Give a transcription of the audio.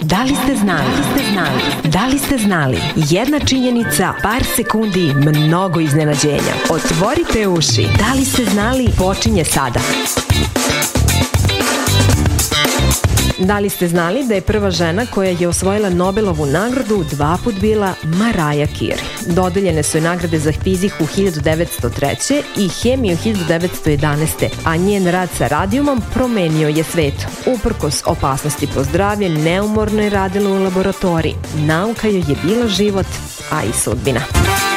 Da li ste znali? Da li ste znali? Jedna činjenica, par sekundi, mnogo iznenađenja. Otvorite uši. Da li ste znali? Počinje sada. Da li ste znali da je prva žena koja je osvojila Nobelovu nagradu 2 put bila Mariah Carey? Dodeljene su je nagrade za fiziku 1903. i hemiju 1911. a njen rad sa radijumom promenio je svet. Uprkos opasnosti po zdravlje, neumorno je radila u laboratoriji. Nauka joj je bila život, a i sudbina.